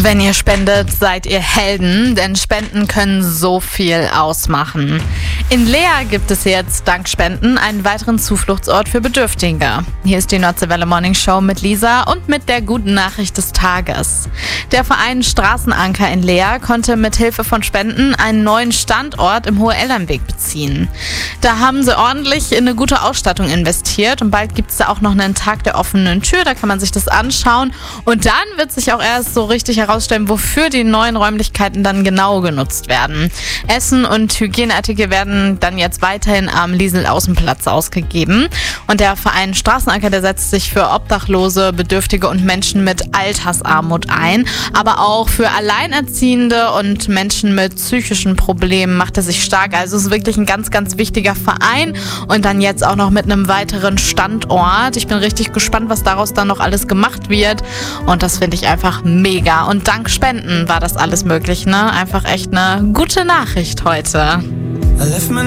Wenn ihr spendet, seid ihr Helden, denn Spenden können so viel ausmachen. In Leer gibt es jetzt dank Spenden einen weiteren Zufluchtsort für Bedürftige. Hier ist die Nordseewelle Morning Show mit Lisa und mit der guten Nachricht des Tages. Der Verein Straßenanker in Leer konnte mit Hilfe von Spenden einen neuen Standort im Hohe-Elternweg beziehen. Da haben sie ordentlich in eine gute Ausstattung investiert und bald gibt es da auch noch einen Tag der offenen Tür, da kann man sich das anschauen und dann wird sich auch erst so richtig herausstellen, wofür die neuen Räumlichkeiten dann genau genutzt werden. Essen und Hygieneartikel werden dann jetzt weiterhin am Liesel-Außenplatz ausgegeben. Und der Verein Straßenanker, der setzt sich für Obdachlose, Bedürftige und Menschen mit Altersarmut ein. Aber auch für Alleinerziehende und Menschen mit psychischen Problemen macht er sich stark. Also es ist wirklich ein ganz, ganz wichtiger Verein. Und dann jetzt auch noch mit einem weiteren Standort. Ich bin richtig gespannt, was daraus dann noch alles gemacht wird. Und das finde ich einfach mega. Und dank Spenden war das alles möglich, ne? Einfach echt eine gute Nachricht heute.